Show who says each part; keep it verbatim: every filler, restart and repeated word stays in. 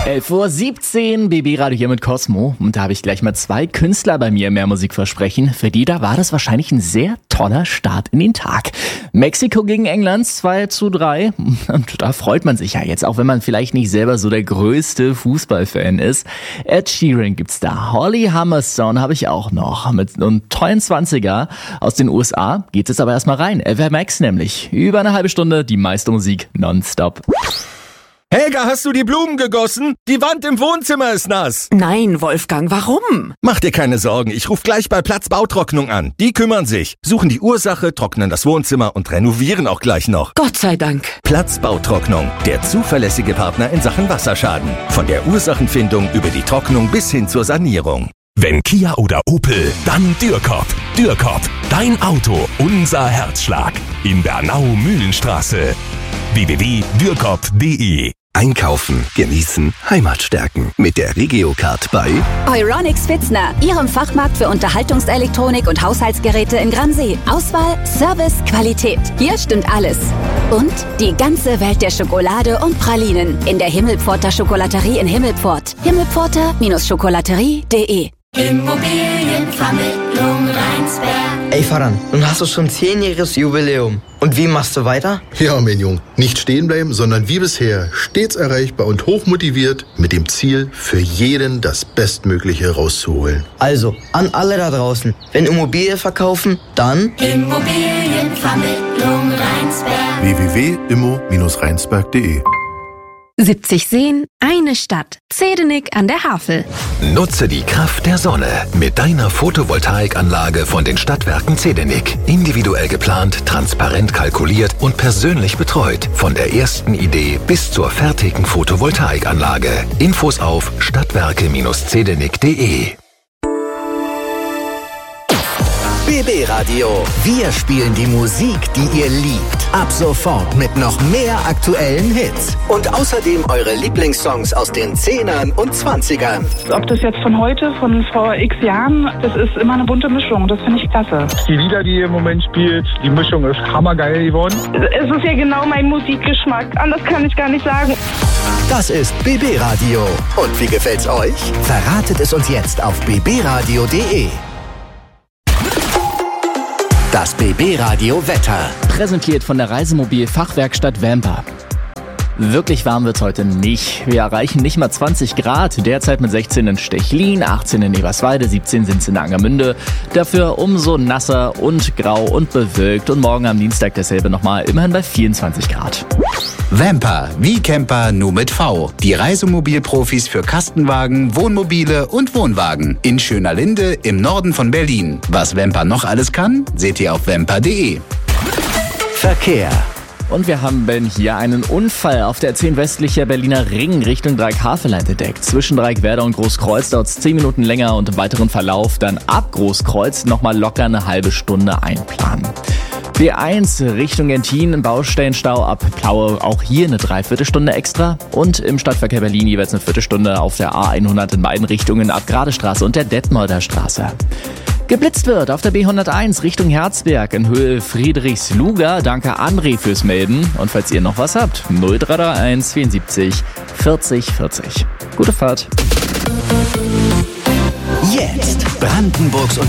Speaker 1: elf Uhr siebzehn, B B-Radio hier mit Cosmo. Und da habe ich gleich mal zwei Künstler bei mir im Mehr Musik versprechen. Für die da war das wahrscheinlich ein sehr toller Start in den Tag. Mexiko gegen England, zwei zu drei. Und da freut man sich ja jetzt, auch wenn man vielleicht nicht selber so der größte Fußballfan ist. Ed Sheeran gibt's da. Holly Humberstone habe ich auch noch. Mit einem tollen zwanziger aus den U S A geht es aber erstmal rein. F M X nämlich. Über eine halbe Stunde die meiste Musik nonstop.
Speaker 2: Helga, hast du die Blumen gegossen? Die Wand im Wohnzimmer ist nass.
Speaker 3: Nein, Wolfgang, warum?
Speaker 2: Mach dir keine Sorgen, ich rufe gleich bei Platz Bautrocknung an. Die kümmern sich, suchen die Ursache, trocknen das Wohnzimmer und renovieren auch gleich noch.
Speaker 3: Gott sei Dank.
Speaker 2: Platz Bautrocknung, der zuverlässige Partner in Sachen Wasserschaden. Von der Ursachenfindung über die Trocknung bis hin zur Sanierung.
Speaker 4: Wenn Kia oder Opel, dann Dürkop. Dürkop, dein Auto, unser Herzschlag. In Bernau-Mühlenstraße. w w w punkt dürkop punkt d e.
Speaker 5: Einkaufen, genießen, Heimat stärken. Mit der Regio-Card bei
Speaker 6: Euronics Pfitzner, Ihrem Fachmarkt für Unterhaltungselektronik und Haushaltsgeräte in Gransee. Auswahl, Service, Qualität. Hier stimmt alles. Und die ganze Welt der Schokolade und Pralinen in der Himmelpforter Schokolaterie in Himmelpfort. Himmelpforter Schokolaterie punkt d e.
Speaker 7: Immobilienvermittlung Rheinsberg.
Speaker 8: Ey Faran, nun hast du schon zehnjähriges Jubiläum. Und wie machst du weiter?
Speaker 9: Ja, mein Junge, nicht stehen bleiben, sondern wie bisher stets erreichbar und hochmotiviert mit dem Ziel, für jeden das Bestmögliche rauszuholen.
Speaker 8: Also, an alle da draußen, wenn Immobilie verkaufen, dann
Speaker 7: Immobilienvermittlung Rheinsberg.
Speaker 9: w w w punkt immo Bindestrich rheinsberg punkt d e
Speaker 10: siebzig Seen, eine Stadt. Zedenik an der Havel.
Speaker 5: Nutze die Kraft der Sonne mit deiner Photovoltaikanlage von den Stadtwerken Zedenik. Individuell geplant, transparent kalkuliert und persönlich betreut. Von der ersten Idee bis zur fertigen Photovoltaikanlage. Infos auf stadtwerke Zedenik punkt d e.
Speaker 11: B B-Radio. Wir spielen die Musik, die ihr liebt. Ab sofort mit noch mehr aktuellen Hits. Und außerdem eure Lieblingssongs aus den Zehnern und Zwanzigern.
Speaker 12: Ob das jetzt von heute, von vor x Jahren, das ist immer eine bunte Mischung. Das finde ich klasse.
Speaker 13: Die Lieder, die ihr im Moment spielt, die Mischung ist hammergeil geworden.
Speaker 12: Es ist ja genau mein Musikgeschmack. Anders kann ich gar nicht sagen.
Speaker 11: Das ist B B-Radio. Und wie gefällt's euch? Verratet es uns jetzt auf b b radio punkt d e. Das B B-Radio Wetter.
Speaker 1: Präsentiert von der Reisemobil-Fachwerkstatt Vamper. Wirklich warm wird's heute nicht. Wir erreichen nicht mal zwanzig Grad. Derzeit mit sechzehn in Stechlin, achtzehn in Eberswalde, siebzehn sind's in Angermünde. Dafür umso nasser und grau und bewölkt. Und morgen am Dienstag dasselbe nochmal, immerhin bei vierundzwanzig Grad.
Speaker 14: Vamper, wie Camper, nur mit V. Die Reisemobilprofis für Kastenwagen, Wohnmobile und Wohnwagen. In Schönerlinde im Norden von Berlin. Was Vamper noch alles kann, seht ihr auf vamper punkt d e.
Speaker 11: Verkehr.
Speaker 1: Und wir haben hier einen Unfall auf der zehn westlicher Berliner Ring Richtung Dreieck-Havelland entdeckt. Zwischen Dreieckwerder und Großkreuz dauert es zehn Minuten länger und im weiteren Verlauf dann ab Großkreuz nochmal locker eine halbe Stunde einplanen. B eins Richtung Gentin, Baustellenstau ab Plaue, auch hier eine Dreiviertelstunde extra. Und im Stadtverkehr Berlin jeweils eine Viertelstunde auf der A hundert in beiden Richtungen ab Gradestraße und der Detmolder Straße. Geblitzt wird auf der B hunderteins Richtung Herzberg in Höhe Friedrichsluger. Danke André fürs Melden. Und falls ihr noch was habt, null drei drei eins vierundsiebzig vierzig vierzig. Gute Fahrt.
Speaker 11: Jetzt Brandenburgs und